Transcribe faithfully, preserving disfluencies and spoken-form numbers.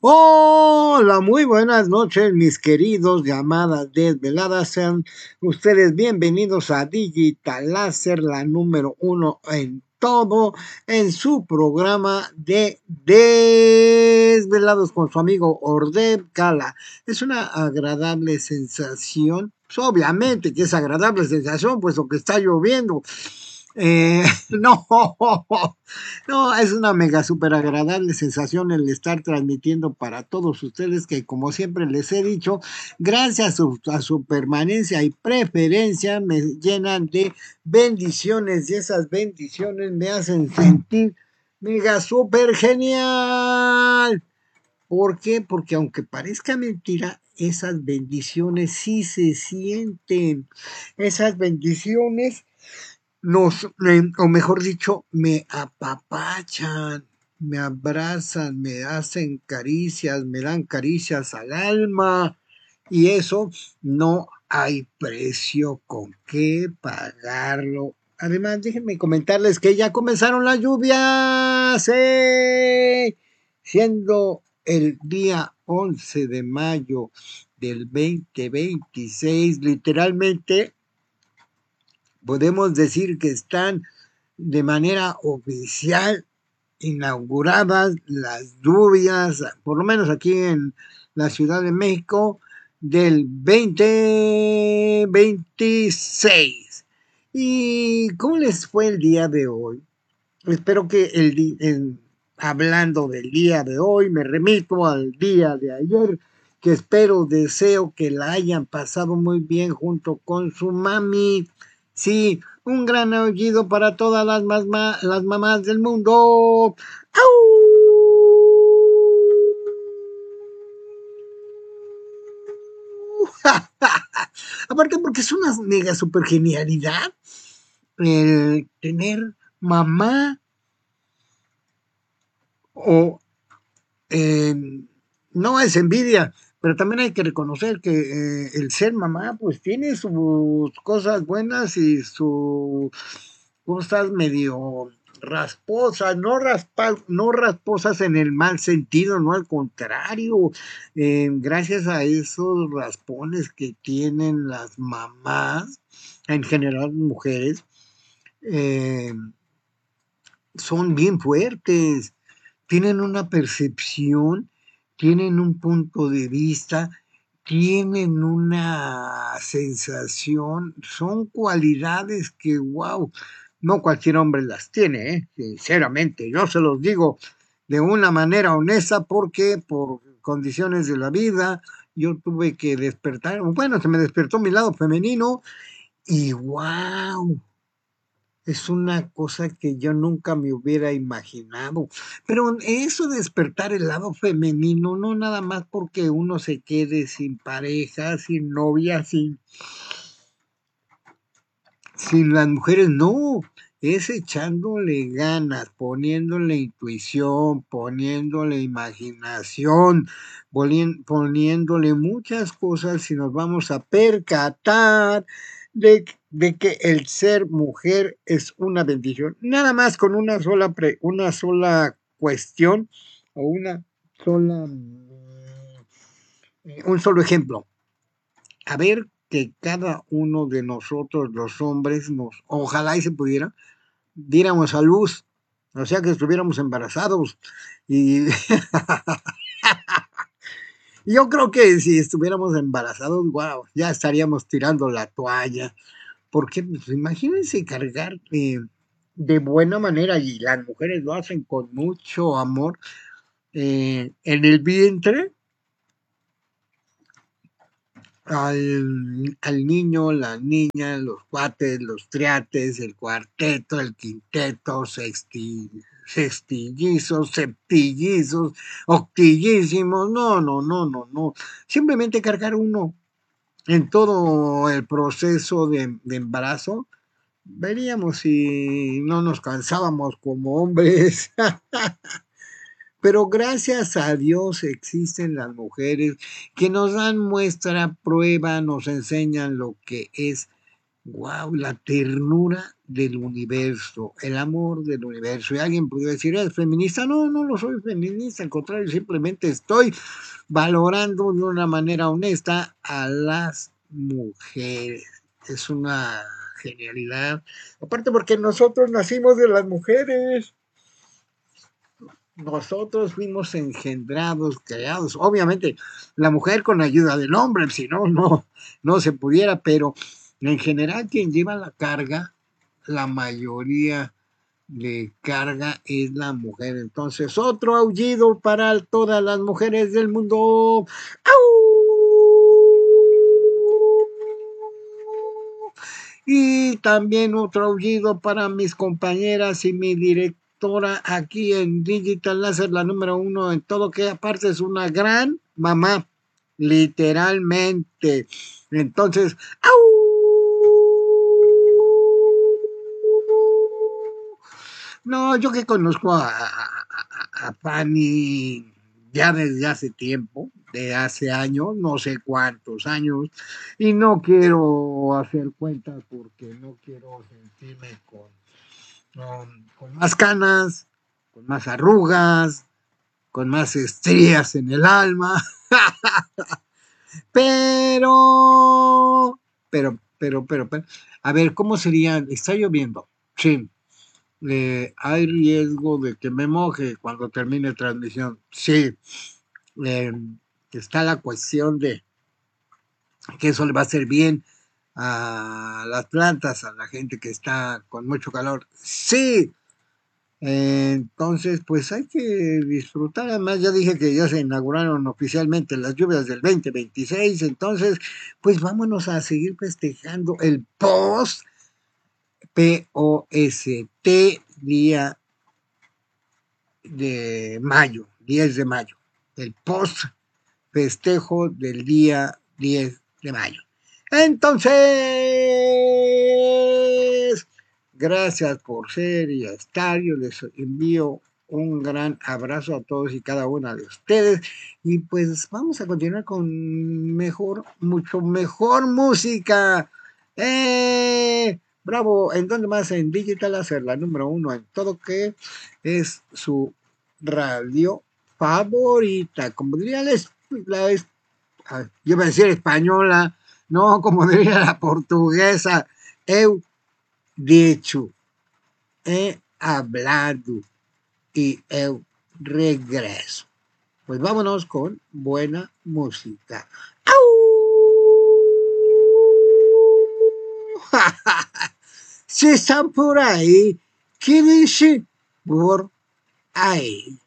Hola, muy buenas noches, mis queridos llamadas desveladas. Sean ustedes bienvenidos a Digital Láser, la número uno en todo, en su programa de Desvelados con su amigo Ordeb Cala. Es una agradable sensación. Pues obviamente que es agradable sensación, puesto que está lloviendo. Eh, no, no, es una mega super agradable sensación el estar transmitiendo para todos ustedes que como siempre les he dicho, gracias a su, a su permanencia y preferencia me llenan de bendiciones y esas bendiciones me hacen sentir mega super genial. ¿Por qué? Porque aunque parezca mentira, esas bendiciones sí se sienten. Esas bendiciones nos, eh, o mejor dicho, me apapachan, me abrazan, me hacen caricias, me dan caricias al alma, y eso no hay precio con qué pagarlo. Además, déjenme comentarles que ya comenzaron las lluvias, ¡eh! Siendo el día once de mayo del veinte veintiséis, literalmente podemos decir que están de manera oficial inauguradas las lluvias, por lo menos aquí en la Ciudad de México, del veinte veintiséis. ¿Y cómo les fue el día de hoy? Espero que el, el, hablando del día de hoy, me remito al día de ayer, que espero, deseo que la hayan pasado muy bien junto con su mami. Sí, un gran aullido para todas las, mamá, las mamás del mundo. ¡Au! Aparte porque es una mega super genialidad el tener mamá o eh, no es envidia, pero también hay que reconocer que eh, el ser mamá pues tiene sus cosas buenas y sus cosas medio rasposas, no, raspa, no rasposas en el mal sentido, no al contrario, eh, gracias a esos raspones que tienen las mamás, en general mujeres, eh, son bien fuertes, tienen una percepción, tienen un punto de vista, tienen una sensación, son cualidades que, wow, no cualquier hombre las tiene, ¿eh? Sinceramente, yo se los digo de una manera honesta porque por condiciones de la vida yo tuve que despertar, bueno, se me despertó mi lado femenino y wow, es una cosa que yo nunca me hubiera imaginado. Pero eso de despertar el lado femenino, no nada más porque uno se quede sin pareja, sin novia, sin, sin las mujeres, no. Es echándole ganas, poniéndole intuición, poniéndole imaginación, poniéndole muchas cosas y nos vamos a percatar de, de que el ser mujer es una bendición. Nada más con una sola, pre, una sola cuestión o una sola, un solo ejemplo. A ver que cada uno de nosotros, los hombres, nos, ojalá y se pudiera, diéramos a luz, o sea que estuviéramos embarazados. Y yo creo que si estuviéramos embarazados, wow, ya estaríamos tirando la toalla. Porque pues, imagínense cargar eh, de buena manera, y las mujeres lo hacen con mucho amor, eh, en el vientre al, al niño, la niña, los cuates, los triates, el cuarteto, el quinteto, sexti, sextillizos, septillizos, octillísimos, no, no, no, no, no. Simplemente cargar uno en todo el proceso de, de embarazo, veríamos si no nos cansábamos como hombres. Pero gracias a Dios existen las mujeres que nos dan muestra, prueba, nos enseñan lo que es, wow, la ternura del universo, el amor del universo. Y alguien podría decir, ¿eres feminista? No, no lo soy feminista, al contrario, simplemente estoy valorando de una manera honesta a las mujeres. Es una genialidad. Aparte porque nosotros nacimos de las mujeres. Nosotros fuimos engendrados, creados. Obviamente, la mujer con ayuda del hombre, si no, no, no se pudiera, pero en general quien lleva la carga, la mayoría de carga es la mujer. Entonces, otro aullido para todas las mujeres del mundo. ¡Au! Y también otro aullido para mis compañeras y mi directora aquí en Digital Láser, la número uno en todo, que aparte es una gran mamá, literalmente. Entonces, ¡au! No, yo que conozco a, a, a Fanny ya desde hace tiempo, de hace años, no sé cuántos años, y no quiero hacer cuentas porque no quiero sentirme con, con, con más canas, con más arrugas, con más estrías en el alma, pero, pero, pero, pero, pero, a ver, ¿cómo sería? Está lloviendo, sí. Eh, hay riesgo de que me moje cuando termine transmisión. Sí, eh, está la cuestión de que eso le va a hacer bien a las plantas, a la gente que está con mucho calor. Sí, eh, entonces pues hay que disfrutar. Además ya dije que ya se inauguraron oficialmente las lluvias del veinte veintiséis, entonces pues vámonos a seguir festejando el post P O S T día de mayo, diez de mayo, el post festejo del día diez de mayo. Entonces, gracias por ser y estar. Yo les envío un gran abrazo a todos y cada una de ustedes. Y pues vamos a continuar con mejor, mucho mejor música. ¡Eh! Bravo, ¿en dónde más? En Digital Hacer la número uno en todo, que es su radio favorita. Como diría la, la yo iba a decir española, no, como diría la portuguesa, eu dicho, he hablado y eu regreso. Pues vámonos con buena música. ¡Au! Si están por ahí, quédense por ahí.